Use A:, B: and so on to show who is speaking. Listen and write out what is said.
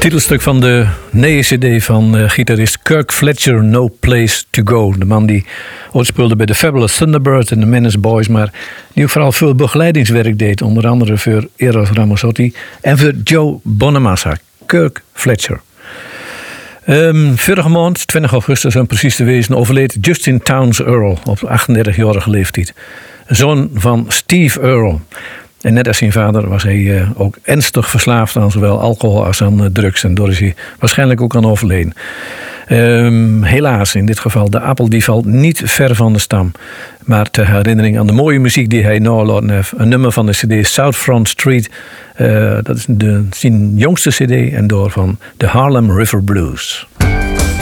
A: Titelstuk van de nieuwe cd van gitarist Kirk Fletcher, No Place to Go. De man die ooit speelde bij de Fabulous Thunderbirds en de Menace Boys, maar die ook vooral veel begeleidingswerk deed. Onder andere voor Eros Ramazzotti en voor Joe Bonamassa. Kirk Fletcher. Vorige maand, 20 augustus om precies te wezen, overleed Justin Townes Earle op 38-jarige leeftijd. Zoon van Steve Earle. En net als zijn vader was hij ook ernstig verslaafd aan zowel alcohol als aan drugs. En daar is hij waarschijnlijk ook aan overleden. Helaas, in dit geval, de appel die valt niet ver van de stam. Maar ter herinnering aan de mooie muziek die hij nalaten heeft. Een nummer van de cd South Front Street. Dat is zijn jongste cd en door van de Harlem River Blues.